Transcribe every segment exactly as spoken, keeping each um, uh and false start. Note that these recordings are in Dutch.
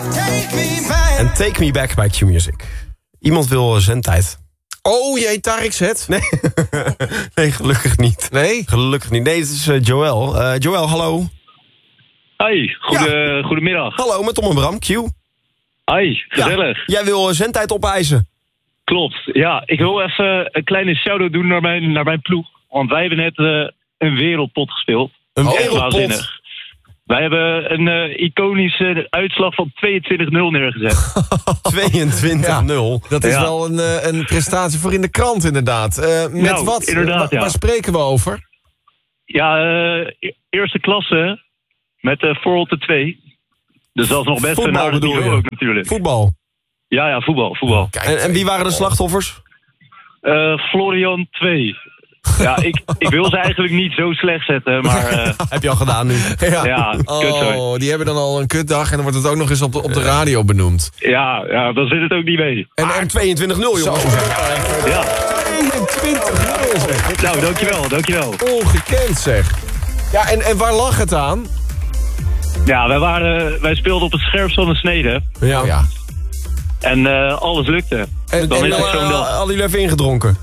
En Take Me Back bij Q-Music. Iemand wil zendtijd. Oh jee, Tarek zet? Nee. nee, gelukkig niet. Nee? Gelukkig niet. Nee, het is uh, Joël. Uh, Joël, hallo. Hoi, goede, ja. Goedemiddag. Hallo, met Tom en Bram, Q. Hoi, gezellig. Ja, jij wil zendtijd opeisen. Klopt, ja. Ik wil even een kleine shout-out doen naar mijn, naar mijn ploeg. Want wij hebben net uh, een wereldpot gespeeld. Een Echt wereldpot? waanzinnig. Wij hebben een uh, iconische uitslag van tweeëntwintig nul neergezet. tweeëntwintig nul? Ja, dat is ja. wel een, uh, een prestatie voor in de krant inderdaad. Uh, met nou, wat? Inderdaad, Wa- ja. Waar spreken we over? Ja, uh, eerste klasse met uh, Voorholte twee. Dus dat is nog best Voetbal een aardig bedoel niveau je? ook natuurlijk. Voetbal? Ja, ja, voetbal, voetbal. Kijk, En, en wie waren de slachtoffers? Uh, Florian twee. Ja, ik, ik wil ze eigenlijk niet zo slecht zetten, maar... Uh, Heb je al gedaan nu? Ja, ja, kutzooi. oh, die hebben dan al een kutdag en dan wordt het ook nog eens op de, op de radio benoemd. Ja, ja, dan zit het ook niet mee. En, Maar en tweeëntwintig nul, jongens. Ja. tweeëntwintig nul zeg. Nou, dankjewel, dankjewel. Ongekend zeg. Ja, en, en waar lag het aan? Ja, wij, waren, wij speelden op het scherpst van de snede. Ja. ja. En uh, alles lukte. En, Dan en, is het uh, zo'n dag. Hadden jullie even ingedronken?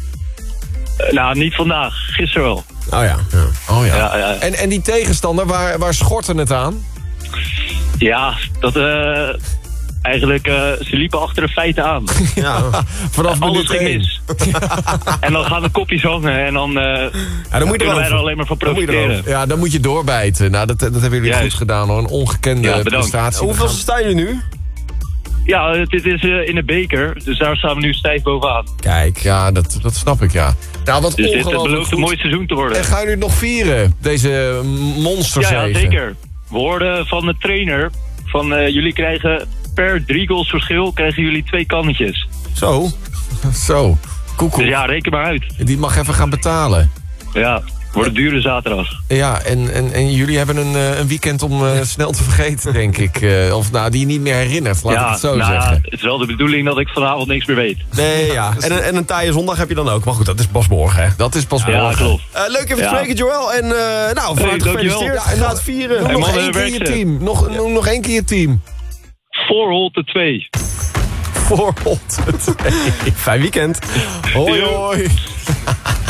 Uh, nou, niet vandaag. Gisteren wel. Oh ja. ja. Oh ja. Ja, ja. En, en die tegenstander, waar, waar schortte het aan? Ja, dat... Uh, eigenlijk, uh, ze liepen achter de feiten aan. ja. Vanaf Alles minuut ging één. mis. En dan gaan de kopjes hangen en dan, uh, Ja, dan moet je kunnen wij er erover. alleen maar van Dan moet je profiteren. Ja, dan moet je doorbijten. Nou, dat, dat hebben jullie Juist. goed gedaan hoor. Een ongekende Ja, bedankt. prestatie. Hoeveel staan jullie nu? Ja, dit is uh, in de beker, dus daar staan we nu stijf bovenaan. Kijk. Ja, dat, dat snap ik, ja. Nou, wat Dus dit uh, ongelooflijk belooft een goed. mooi seizoen te worden. En gaan jullie het nog vieren, deze monsterzege? Ja, ja, zeker. We hoorden van de trainer van uh, jullie krijgen per drie goals verschil krijgen jullie twee kannetjes. Zo. Zo, koekoek. Dus ja, reken maar uit. Die mag even gaan betalen. Ja, wordt een dure zaterdag. Ja, en, en, en jullie hebben een, uh, een weekend om uh, snel te vergeten, denk ik. Uh, of nou, die je niet meer herinnert, laat ja, ik het zo nou, zeggen. het is wel de bedoeling dat ik vanavond niks meer weet. Nee, ja. En, een- en een taaie zondag heb je dan ook. Maar goed, dat is pas morgen, hè. Dat is pas Ja, morgen. klopt. Uh, leuk even te Ja. spreken, Joël. En uh, nou, van harte dankjewel. gefeliciteerd. Ja, en Ga nog- het vieren. Noem Hey, nog mannen, één keer je werk ze. team. Nog, noem nog één keer je team. Voorholte twee. Voor Holte twee. Fijn weekend. Hoi, Yo. hoi.